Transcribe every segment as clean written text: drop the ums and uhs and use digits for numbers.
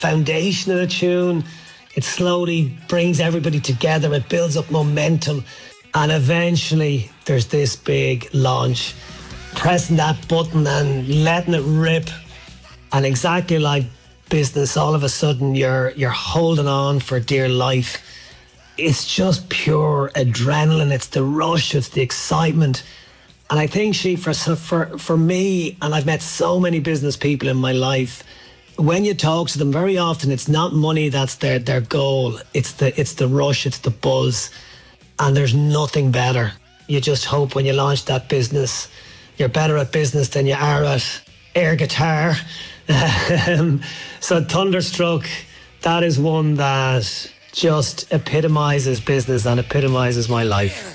foundation of the tune. It slowly brings everybody together. It builds up momentum. And eventually there's this big launch. Pressing that button and letting it rip. And exactly like business, all of a sudden you're holding on for dear life. It's just pure adrenaline. It's the rush. It's the excitement. And I think, for me, and I've met so many business people in my life, when you talk to them, very often it's not money that's their goal. It's the rush. It's the buzz. And there's nothing better. You just hope when you launch that business, you're better at business than you are at air guitar. So Thunderstruck, that is one that just epitomises business and epitomises my life.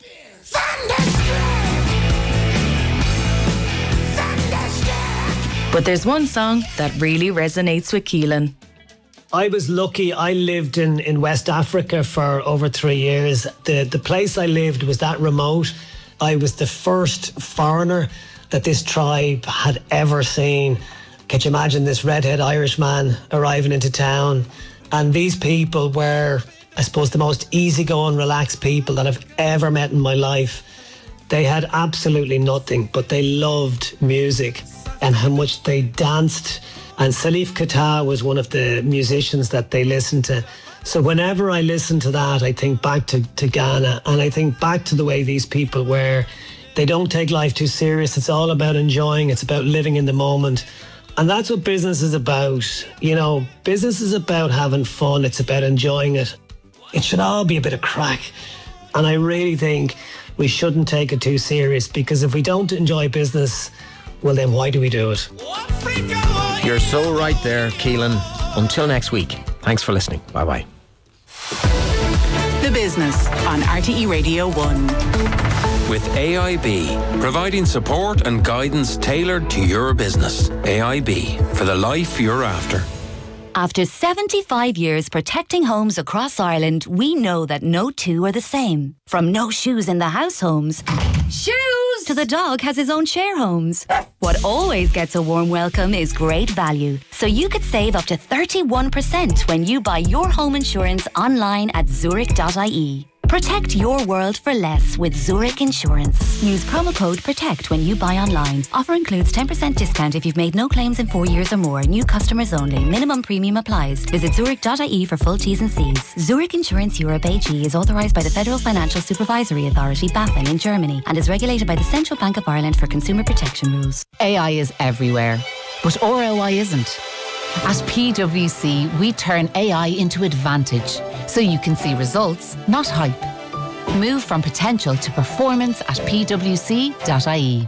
But there's one song that really resonates with Keelan. I was lucky. I lived in West Africa for over 3 years. The place I lived was that remote. I was the first foreigner that this tribe had ever seen. Can you imagine this redhead Irishman arriving into town? And these people were, I suppose, the most easygoing, relaxed people that I've ever met in my life. They had absolutely nothing, but they loved music and how much they danced. And Salif Keita was one of the musicians that they listened to. So whenever I listen to that, I think back to Ghana, and I think back to the way these people were. They don't take life too serious. It's all about enjoying. It's about living in the moment. And that's what business is about. You know, business is about having fun. It's about enjoying it. It should all be a bit of crack. And I really think we shouldn't take it too serious, because if we don't enjoy business, well then why do we do it? You're so right there, Keelan. Until next week. Thanks for listening. Bye-bye. The Business on RTE Radio 1. With AIB, providing support and guidance tailored to your business. AIB, for the life you're after. After 75 years protecting homes across Ireland, we know that no two are the same. From no shoes in the house homes, shoes, to the dog has his own share homes. What always gets a warm welcome is great value. So you could save up to 31% when you buy your home insurance online at zurich.ie. Protect your world for less with Zurich Insurance. Use promo code PROTECT when you buy online. Offer includes 10% discount if you've made no claims in 4 years or more. New customers only. Minimum premium applies. Visit zurich.ie for full T's and C's. Zurich Insurance Europe AG is authorised by the Federal Financial Supervisory Authority, BaFin, in Germany, and is regulated by the Central Bank of Ireland for consumer protection rules. AI is everywhere, but ROI isn't. At PwC, we turn AI into advantage, so you can see results, not hype. Move from potential to performance at pwc.ie.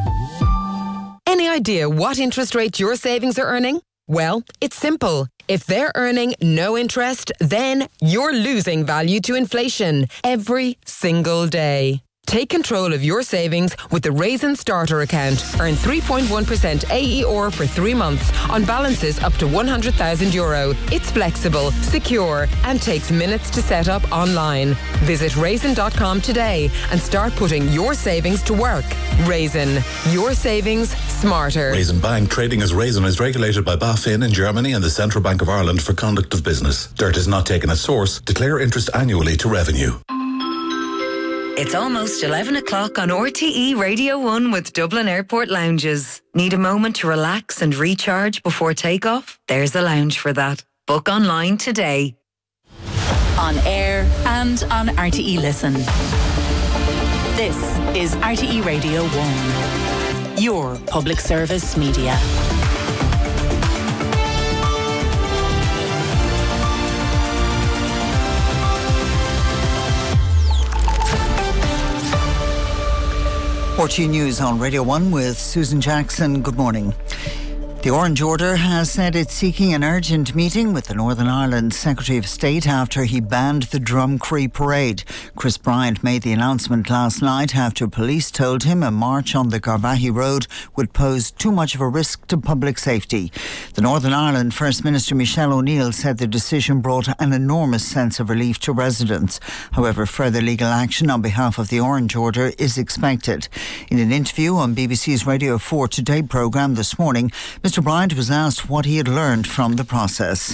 Any idea what interest rate your savings are earning? Well, it's simple. If they're earning no interest, then you're losing value to inflation every single day. Take control of your savings with the Raisin Starter account. Earn 3.1% AER for 3 months on balances up to €100,000. It's flexible, secure, and takes minutes to set up online. Visit raisin.com today and start putting your savings to work. Raisin, your savings smarter. Raisin Bank, trading as Raisin, is regulated by BaFin in Germany and the Central Bank of Ireland for conduct of business. Dirt is not taken at source. Declare interest annually to revenue. It's almost 11 o'clock on RTE Radio 1 with Dublin Airport Lounges. Need a moment to relax and recharge before takeoff? There's a lounge for that. Book online today. On air and on RTE Listen. This is RTE Radio 1. Your public service media. RTE News on Radio 1 with Susan Jackson. Good morning. The Orange Order has said it's seeking an urgent meeting with the Northern Ireland Secretary of State after he banned the Drumcree parade. Chris Bryant made the announcement last night after police told him a march on the Garvaghey Road would pose too much of a risk to public safety. The Northern Ireland First Minister Michelle O'Neill said the decision brought an enormous sense of relief to residents. However, further legal action on behalf of the Orange Order is expected. In an interview on BBC's Radio 4 Today programme this morning, Mr Mr. Bryant was asked what he had learned from the process.